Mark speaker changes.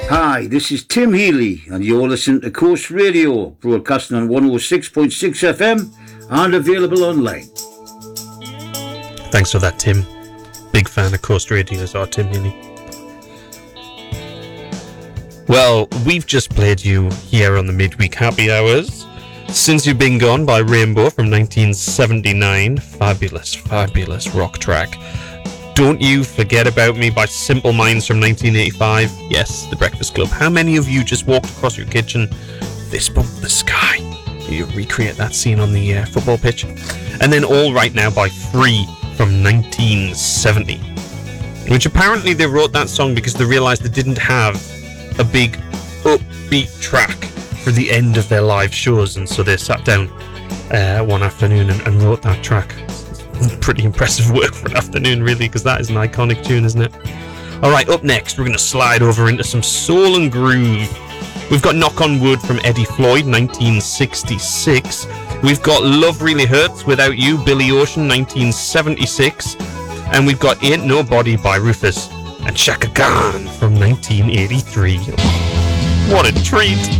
Speaker 1: Hi, this is Tim Healy, and you're listening to Coast Radio, broadcasting on 106.6 FM and available online.
Speaker 2: Thanks for that, Tim. Big fan of Coast Radio as well, Tim Healy. Well, we've just played you here on the Midweek Happy Hours Since You've Been Gone by Rainbow from 1979. Fabulous, fabulous rock track. Don't You Forget About Me by Simple Minds from 1985. Yes, The Breakfast Club. How many of you just walked across your kitchen, fist bumped the sky? You recreate that scene on the football pitch. And then All Right Now by Free from 1970. Which apparently they wrote that song because they realised they didn't have a big upbeat track for the end of their live shows, and so they sat down one afternoon and wrote that track. Pretty impressive work for an afternoon, really, because that is an iconic tune, isn't it? Alright, up next we're going to slide over into some soul and groove. We've got Knock on Wood from Eddie Floyd, 1966. We've got Love Really Hurts Without You, Billy Ocean, 1976. And we've got Ain't Nobody by Rufus and Chaka Khan from 1983. What a treat!